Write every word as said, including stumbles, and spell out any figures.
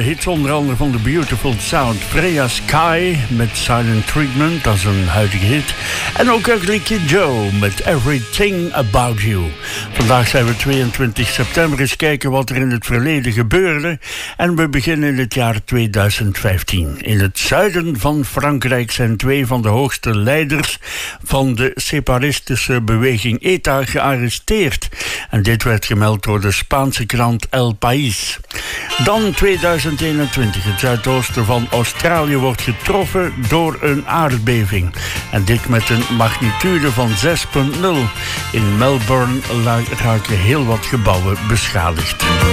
hits, onder andere van The Beautiful Sound. Freya Sky met Silent Treatment, dat is een huidige hit. En ook Ugly Kid Joe met Everything About You. Vandaag zijn we tweeëntwintig september. Eens kijken wat er in het verleden gebeurde. En we beginnen in het jaar tweeduizend vijftien. In het zuiden van Frankrijk zijn twee van de hoogste leiders van de separatistische beweging E T A gearresteerd. En dit werd gemeld door de Spaanse krant El País. Dan tweeduizend eenentwintig. Het zuidoosten van Australië wordt getroffen door een aardbeving. En dit met een magnitude van zes komma nul. In Melbourne raken heel wat gebouwen beschadigd.